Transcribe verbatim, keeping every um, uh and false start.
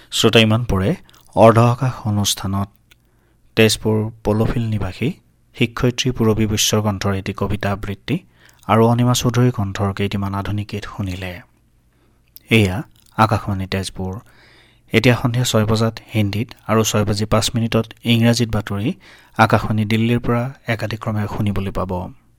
শ্ৰোতা ইমান পৰে অৰ্ধ আকাশ অনুষ্ঠানত তেজপুৰ পলফিল নিবাসী শিক্ষয়িত্ৰী পূৰবী বৈশ্যৰ কণ্ঠৰ এটি কবিতা আবৃত্তি আৰু অনিমা চৌধুৰীৰ কণ্ঠৰ কেইটিমান আধুনিক গীত শুনিলে। এয়া আকাশবাণী তেজপুৰ। এতিয়া সন্ধিয়া ছয় বজাত হিন্দীত আৰু ছয় বাজি পাঁচ মিনিটত ইংৰাজীত বাতৰি আকাশবাণী দিল্লীৰ পৰা একাদিক্ৰমে শুনিবলৈ পাব।